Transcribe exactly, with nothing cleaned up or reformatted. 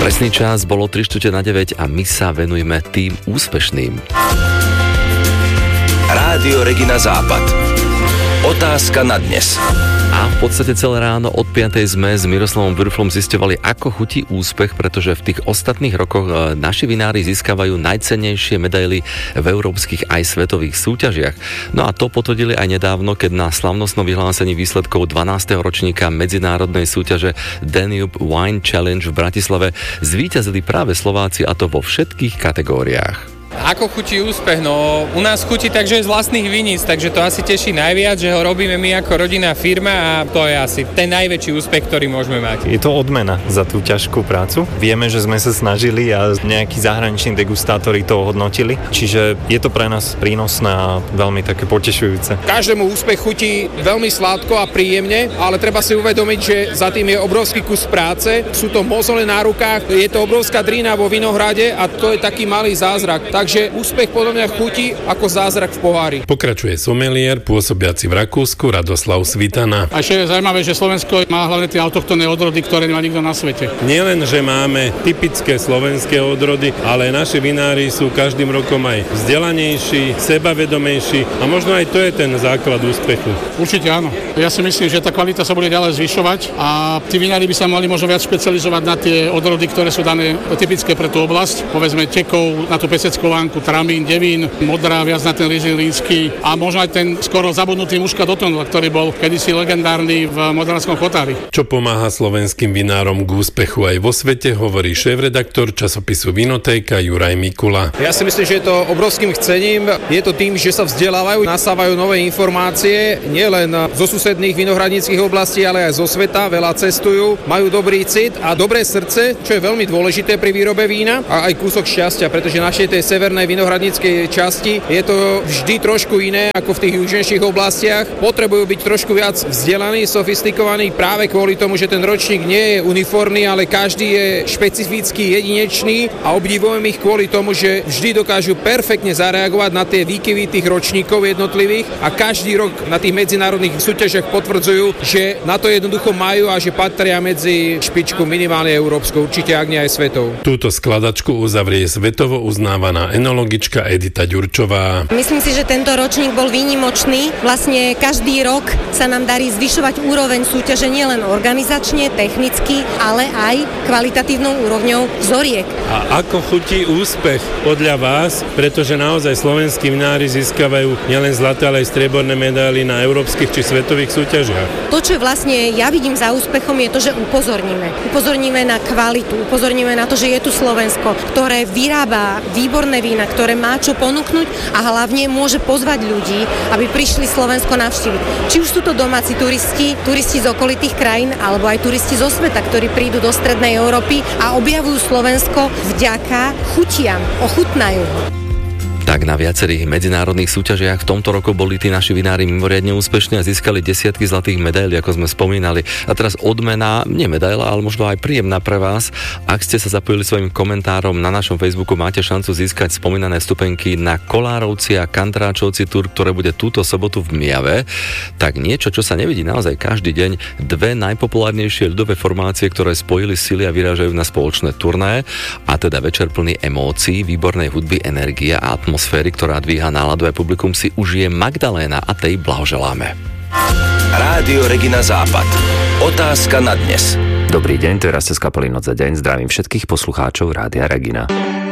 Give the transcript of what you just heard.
Presný čas, bolo tri štvrte na deväť a my sa venujeme tým úspešným. Rádio Regina Západ. Otázka na dnes. A v podstate celé ráno od piatej sme s Miroslavom Würflom zisťovali, ako chutí úspech, pretože v tých ostatných rokoch naši vinári získavajú najcennejšie medaily v európskych aj svetových súťažiach. No a to potvrdili aj nedávno, keď na slavnostnom vyhlásení výsledkov dvanásteho ročníka medzinárodnej súťaže Danube Wine Challenge v Bratislave zvíťazili práve Slováci, a to vo všetkých kategóriách. Ako chutí úspech? No, u nás chutí tak, že je z vlastných viníc, takže to asi teší najviac, že ho robíme my ako rodinná firma a to je asi ten najväčší úspech, ktorý môžeme mať. Je to odmena za tú ťažkú prácu. Vieme, že sme sa snažili a nejakí zahraniční degustátori to hodnotili, čiže je to pre nás prínosné a veľmi také potešujúce. Každému úspech chutí veľmi sladko a príjemne, ale treba si uvedomiť, že za tým je obrovský kus práce. Sú to mozole na rukách, je to obrovská drína vo vinohrade a to je taký malý zázrak. Takže úspech podľa mňa chutí ako zázrak v pohári. Pokračuje someliér pôsobiaci v Rakúsku Radoslav Svitana. A ešte je zaujímavé, že Slovensko má hlavne tie autochtónne odrody, ktoré nemá nikto na svete. Nielen, že máme typické slovenské odrody, ale naši vinári sú každým rokom aj vzdelanejší, sebavedomejší a možno aj to je ten základ úspechu. Určite áno. Ja si myslím, že tá kvalita sa bude ďalej zvyšovať a tí vinári by sa mali možno viac špecializovať na tie odrody, ktoré sú dané typické pre tú oblasť. Povedzme tekov, na tú peseckú lánku, Tramín, Devín, Modrá, viac na ten Riesling línsky a možno aj ten skoro zabudnutý Muškat Otonel, ktorý bol kedysi legendárny v Modranskom chotári. Čo pomáha slovenským vinárom k úspechu aj vo svete, hovorí šéfredaktor časopisu Vinotéka Juraj Mikula. Ja si myslím, že je to obrovským chcením. Je to tým, že sa vzdelávajú, nasávajú nové informácie, nielen zo susedných vinohradníckych oblastí, ale aj zo sveta, veľa cestujú, majú dobrý cit a dobré srdce, čo je veľmi dôležité pri výrobe vína a aj kúsok šťastia, pretože našej tej severnej vinohradníckej časti je to vždy trošku iné ako v tých južnejších oblastiach. Potrebujú byť trošku viac vzdelaní, sofistikovaní práve kvôli tomu, že ten ročník nie je uniformný, ale každý je špecificky jedinečný a obdivujem ich kvôli tomu, že vždy dokážu perfektne zareagovať na tie výkyvy tých ročníkov jednotlivých a každý rok na tých medzinárodných súťažiach potvrdzujú, že na to jednoducho majú a že patria medzi špičku minimálne európskou, určite ak nie aj svetou. Túto skladačku uzavrie svetovo uznávaná enologička Edita Ďurčová. Myslím si, že tento ročník bol výnimočný. Vlastne každý rok sa nám darí zvyšovať úroveň súťaže nielen organizačne, technicky, ale aj kvalitatívnou úrovňou vzoriek. A ako chutí úspech podľa vás? Pretože naozaj slovenskí vinári získavajú nielen zlaté, ale aj strieborné medaily na európskych či svetových súťažiach. To, čo vlastne ja vidím za úspechom, je to, že upozorníme. Upozorníme na kvalitu, upozorníme na to, že je tu Slovensko, ktoré vyrába výborné vína, ktoré má čo ponúknuť a hlavne môže pozvať ľudí, aby prišli Slovensko navštíviť. Či už sú to domáci turisti, turisti z okolitých krajín, alebo aj turisti zo sveta, ktorí prídu do strednej Európy a objavujú Slovensko vďaka chutiam, ochutnajú ho. Tak na viacerých medzinárodných súťažiach v tomto roku boli tí naši vinári mimoriadne úspešní a získali desiatky zlatých medailí, ako sme spomínali. A teraz odmena, nie medaila, ale možno aj príjemná pre vás. Ak ste sa zapojili svojim komentárom na našom Facebooku, máte šancu získať spomínané stupenky na Kolárovci a Kantráčovci tur, ktoré bude túto sobotu v Mijave. Tak niečo, čo sa nevidí naozaj každý deň, dve najpopulárnejšie ľudové formácie, ktoré spojili sily a vyrážajú na spoločné turné, a teda večer plný emócií, výbornej hudby, energie a atmosféry. atmosféry, ktorá dvíha náladu aj publikum, si užije Magdaléna a tej blahoželáme. Rádio Regina Západ. Otázka na dnes. Dobrý deň, to je Rastio z kapely Noc za deň. Zdravím všetkých poslucháčov Rádia Regina.